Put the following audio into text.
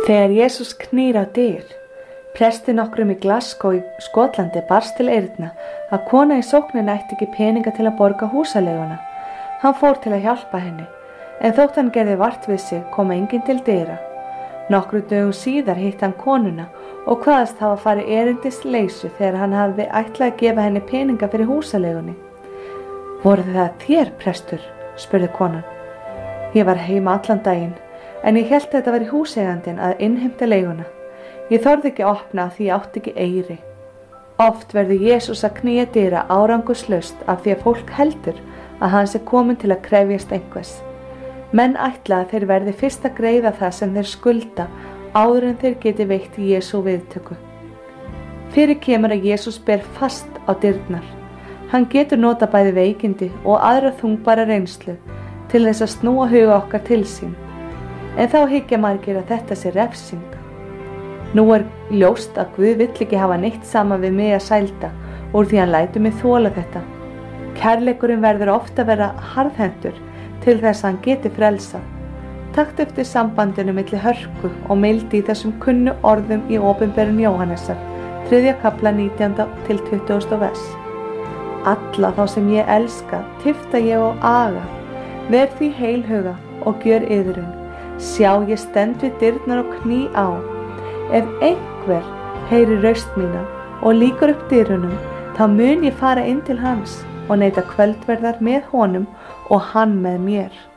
Þegar Jesús knýr á dyr, presti nokkrum í Glasgow í Skotlandi barst til eyrna að kona í sókninni ætti ekki peninga til að borga húsaleiguna. Hann fór til að hjálpa henni, en þótt hann gerði vart við sig kom enginn til dyra. Nokkru dögum síðar hitti hann konuna og kvaðst hafa farið erindisleysu þegar hann hafði ætlað að gefa henni peninga fyrir húsaleigunni. Voru það þér, prestur? Spurði konan. Ég var heima allan daginn, en ég hélt þetta væri húseigandinn að innheimta leiguna. Ég þorði ekki að opna því ég átti ekki eyri. Oft verður Jesús að knýja dyra árangurslaust af því að fólk heldur að hann sé kominn til að krefjast einhvers. Menn ætla að þeir verði fyrst að greiða það sem þeir skulda áður en þeir geti veitt Jesú viðtöku. Fyrir kemur að Jesús ber fast á dyrnar. Hann getur nota bæði veikindi og aðra þungbara reynslu til þess að snúa huga okkar til sín. En þá hyggja margir að þetta sé refsing. Nú ljóst að Guð vill ekki hafa neitt saman við mig að sælda úr því hann lætur mig þola þetta. Kærleikurinn verður ofta vera harðhentur til þess að hann geti frelsað. Takt eftir sambandinu milli hörku og mildi í þessum kunnu orðum í opinberun Jóhannesar, 3. kapla 19. til 20. vers. Alla þá sem ég elska, tifta ég og aga. Verð því heilhuga og gjör iðrun. Sjá, ég stend við dyrnar og kný á. Ef einhver heyrir raust mína og lýkur upp dyrunum, þá mun ég fara inn til hans og neita kvöldverðar með honum og hann með mér.